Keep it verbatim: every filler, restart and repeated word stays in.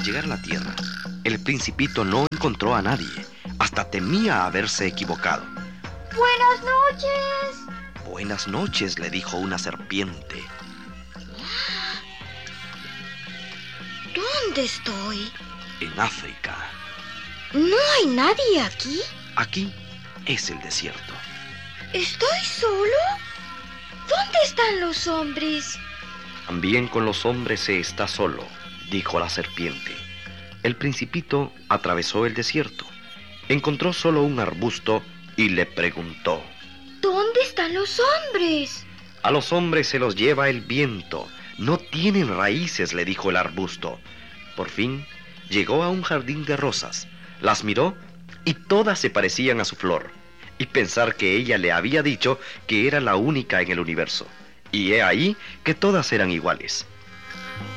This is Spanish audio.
llegar a la tierra, el Principito no encontró a nadie. Hasta temía haberse equivocado. ¡Buenas noches! Buenas noches, le dijo una serpiente. ¿Dónde estoy? En África. ¿No hay nadie aquí? Aquí es el desierto. ¿Estoy solo? ¿Dónde están los hombres? También con los hombres se está solo, dijo la serpiente. El Principito atravesó el desierto. Encontró solo un arbusto y le preguntó: ¿Dónde están los hombres? A los hombres se los lleva el viento. No tienen raíces, le dijo el arbusto. Por fin llegó a un jardín de rosas. Las miró y todas se parecían a su flor. Y pensar que ella le había dicho que era la única en el universo. Y he ahí que todas eran iguales.